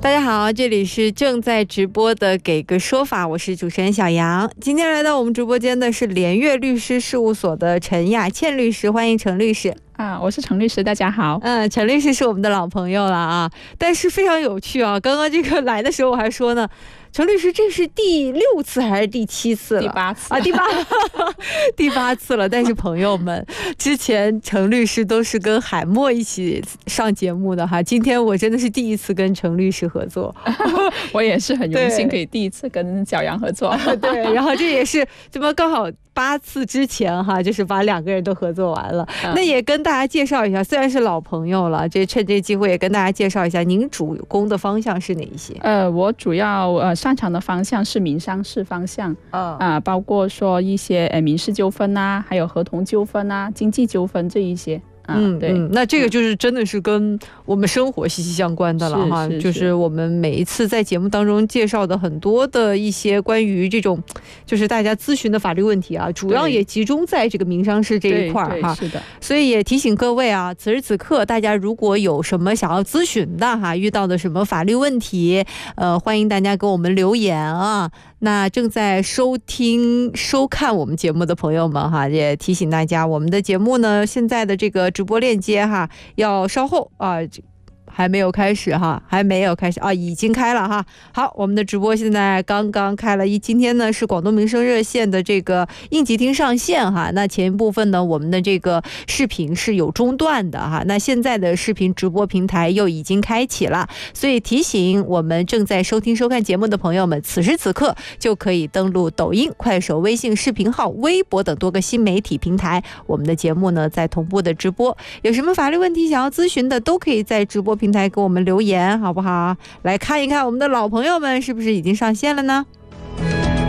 大家好，这里是正在直播的给个说法，我是主持人小杨。今天来到我们直播间的是联悦律师事务所的陈雅倩律师，欢迎陈律师。 我是陈律师，大家好。 陈律师是我们的老朋友了啊，但是非常有趣啊。刚刚这个来的时候我还说呢，陈律师这是第6次还是第7次了？ 第8次啊，第8次了。但是朋友们，之前陈律师都是跟海默一起上节目的哈，今天我真的是第1次跟陈律师合作。 我也是很荣幸可以第1次跟小杨合作。 对，然后这也是这么刚好8次之前哈，就是把2个人都合作完了。那也跟大家介绍一下，虽然是老朋友了，趁这机会也跟大家介绍一下，您主攻的方向是哪一些？ 我主要擅长的方向是民商事方向，包括说一些民事纠纷啊，还有合同纠纷啊、经济纠纷这一些。对， 那这个就是真的是跟我们生活息息相关的了哈，就是我们每一次在节目当中介绍的很多的一些关于这种就是大家咨询的法律问题啊，主要也集中在这个民商事这一块哈。 是的， 所以也提醒各位啊，此时此刻大家如果有什么想要咨询的哈，遇到的什么法律问题，欢迎大家给我们留言啊。那正在收看我们节目的朋友们哈，也提醒大家，我们的节目呢，现在的这个直播链接哈，要稍后啊。还没有开始哈，已经开了哈。好，我们的直播现在刚刚开了，今天呢是广东民生热线的这个应急厅上线哈。那前一部分呢，我们的这个视频是有中断的哈。那现在的视频直播平台又已经开启了，所以提醒我们正在收听收看节目的朋友们，此时此刻就可以登录抖音、快手、微信视频号、微博等多个新媒体平台，我们的节目呢在同步的直播。有什么法律问题想要咨询的，都可以在直播平台给我们留言，好不好？来看一看我们的老朋友们是不是已经上线了呢？